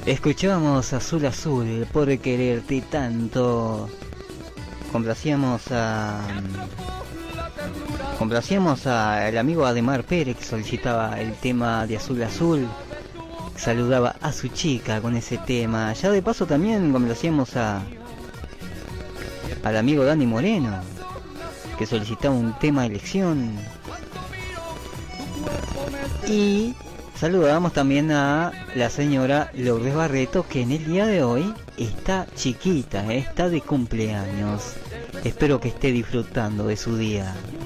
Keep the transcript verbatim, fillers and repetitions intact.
Escuchábamos Azul Azul por quererte tanto. Complacíamos a... Complacíamos al amigo Ademar Pérez, que solicitaba el tema de Azul Azul. Saludaba a su chica con ese tema. Ya de paso también complacíamos a... al amigo Dani Moreno, que solicitaba un tema de elección. Y saludamos también a la señora Lourdes Barreto, que en el día de hoy está chiquita, está de cumpleaños. Espero que esté disfrutando de su día.